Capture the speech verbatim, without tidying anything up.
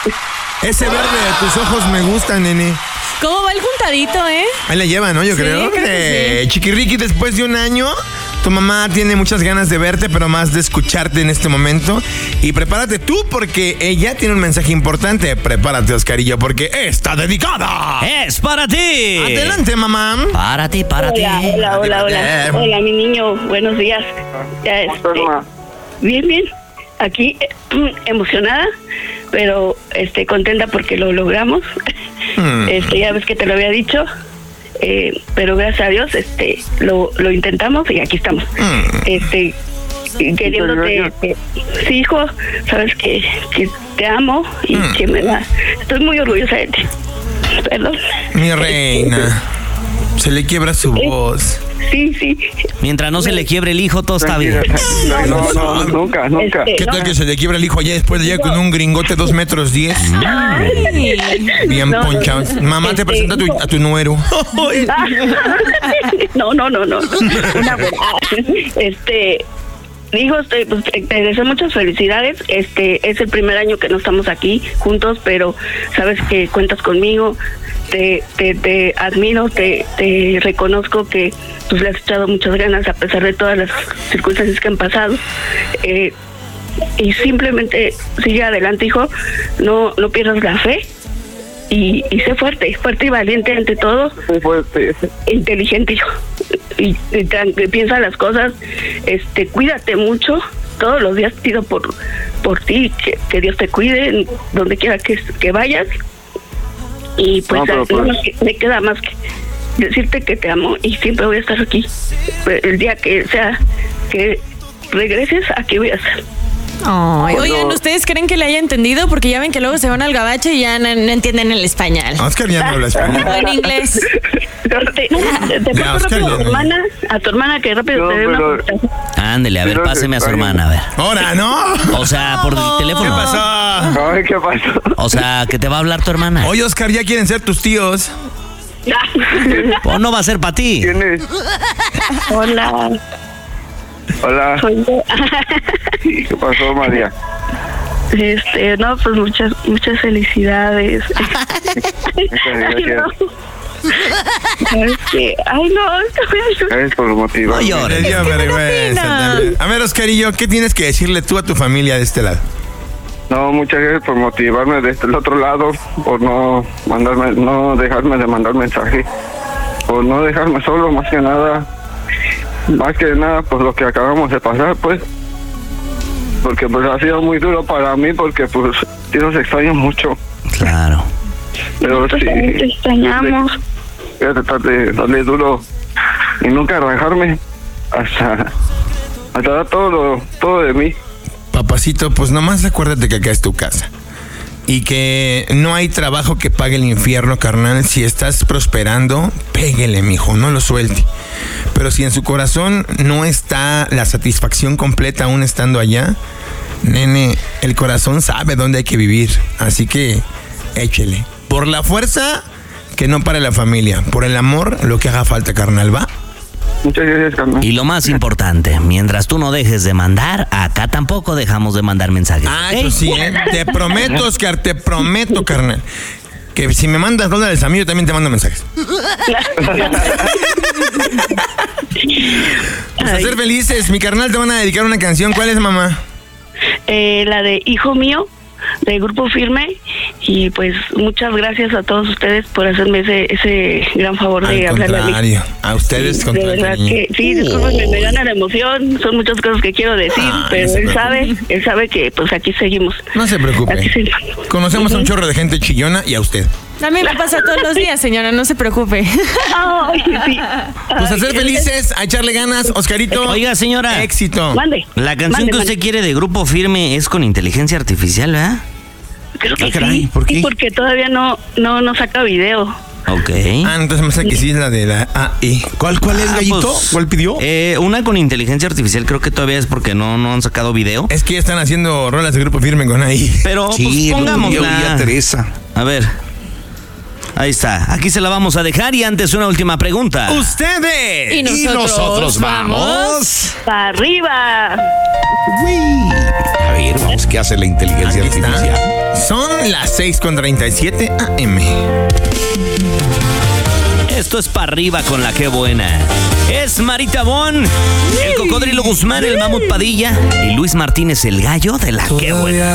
Ese verde de tus ojos me gusta, nene. ¿Cómo va el juntadito, eh? Ahí la lleva, ¿no? Yo Sí, creo. creo que Eh, sí. Chiquirriqui, después de un año, tu mamá tiene muchas ganas de verte, pero más de escucharte en este momento. Y prepárate tú, porque ella tiene un mensaje importante. Prepárate, Oscarillo, porque está dedicada. ¡Es para ti! Adelante, mamá. Para ti, para ti. Hola, hola, hola, hola. Hola, mi niño, buenos días. Ya, este, bien, bien. Aquí eh, emocionada, pero este contenta porque lo logramos. Hmm. Este, ya ves que te lo había dicho. Eh, pero gracias a Dios, este, lo, lo intentamos y aquí estamos. Hmm. Este, queriéndote, te- sí, hijo, sabes que, que te amo y Hmm. que me da. Estoy muy orgullosa de ti. Perdón. Mi reina. Se le quiebra su voz. Sí, sí. Mientras no se le quiebre el hijo, todo está bien. No, no, no, nunca, nunca. Este, ¿Qué tal no. que se le quiebra el hijo allá después de allá con un gringote dos metros diez? Ay. Bien No, ponchado. Mamá, te este, presenta a tu, a tu nuero. No, no, no, no. Una buena. Este, digo, este, pues, te te deseo muchas felicidades. Este, es el primer año que no estamos aquí juntos, pero sabes que cuentas conmigo. Te, te, te admiro, te, te reconozco que pues le has echado muchas ganas a pesar de todas las circunstancias que han pasado. Eh, y simplemente sigue adelante, hijo. No, no pierdas la fe. Y, y sé fuerte, fuerte y valiente ante todo. Muy fuerte. Inteligente, hijo. Y, y tran- piensa las cosas, este, cuídate mucho. Todos los días pido por por ti, que, que Dios te cuide en donde quiera que, que vayas. Y pues No, pero, no pues- me- me queda más que decirte que te amo y siempre voy a estar aquí. El día que sea que regreses, aquí voy a estar. Ay, Bueno. oigan, ¿ustedes creen que le haya entendido? Porque ya ven que luego se van al gabacho y ya no, no entienden el español. Oscar ya no habla español. O en inglés. Te, te paso Ya, Oscar, rápido a ya tu no. hermana, a tu hermana que rápido No, te dé una pero- felicitación. Ándele, a ver, Pero páseme a su está bien. hermana, a ver. Ahora, ¿no? O sea, por el ¿Qué teléfono. pasó? Ay, ¿qué pasó? O sea, que te va a hablar tu hermana. Oye, Oscar, ya quieren ser tus tíos. O no va a ser para ti. ¿Quién es? Hola, Hola. soy yo. ¿Qué pasó, María? Este, no, pues muchas, muchas felicidades. Ay, gracias. no. Este, ay, no, estoy Gracias por motivarme. No llores. Le dio vergüenza también. A ver, Oscarillo, ¿qué tienes que decirle tú a tu familia de este lado? No, muchas gracias por motivarme desde el otro lado, por no mandarme, no dejarme de mandar mensaje, por no dejarme solo, más que nada, más que nada, por lo que acabamos de pasar, pues, porque pues ha sido muy duro para mí, porque pues sí los extraño mucho, Claro. pero Nosotros sí, también te extrañamos. voy a tratar de darle duro y nunca arranjarme hasta, hasta dar todo, lo- todo de mí. Papacito, pues nomás acuérdate que acá es tu casa. Y que no hay trabajo que pague el infierno, carnal. Si estás prosperando, péguele, mijo, no lo suelte. Pero si en su corazón no está la satisfacción completa aún estando allá, nene, el corazón sabe dónde hay que vivir. Así que échele. Por la fuerza, que no pare la familia. Por el amor, lo que haga falta, carnal, ¿va? Muchas gracias, carnal. Y lo más importante, mientras tú no dejes de mandar, acá tampoco dejamos de mandar mensajes. Ah, ¿ok? eso sí, ¿eh? Te prometo, Oscar, te prometo, carnal, que si me mandas dólares a mí, yo también te mando mensajes. Pues a Ay. ser felices, mi carnal te van a dedicar una canción. ¿Cuál es, mamá? Eh, la de Hijo Mío, de Grupo Firme. Y pues muchas gracias a todos ustedes por hacerme ese ese gran favor de Al hablarle a mí. contrario, a ustedes Sí, con de todo el verdad cariño. que sí, discúlpenme, me gana la emoción, son muchas cosas que quiero decir, Ah, no pero se él preocupe. sabe, él sabe que pues aquí seguimos. No se Aquí preocupe. seguimos. Conocemos a un chorro de gente chillona y a usted. A mí me pasa todos los días, señora, no se preocupe. Ay, sí. Pues a Ay, ser felices, a echarle ganas, Oscarito. Oiga, señora. Éxito. Mande. La canción mande, que usted mande. quiere de Grupo Firme es con inteligencia artificial, ¿verdad? Creo que Ah, caray, sí, ¿por qué? sí, porque todavía no no no saca video. Ok. Ah, entonces me sé que sí es la de la A I. ¿Cuál, cuál es, Ah, Gallito? pues, ¿Cuál pidió? Eh, una con inteligencia artificial, creo que todavía es porque no, no han sacado video. Es que ya están haciendo rolas de Grupo Firme con A I. Pero sí, pues el otro día oí a pongámosla. Teresa. A ver. Ahí está. Aquí se la vamos a dejar y antes una última pregunta. ¡Ustedes! Y nosotros, vamos. ¡Para arriba! Uy. A ver, vamos, ¿qué hace la inteligencia Aquí está. artificial? Son las seis con treinta y siete A M. Esto es para arriba con la que buena. Es Marita Bon, el Cocodrilo Guzmán, el Mamut Padilla y Luis Martínez, el gallo de la que buena.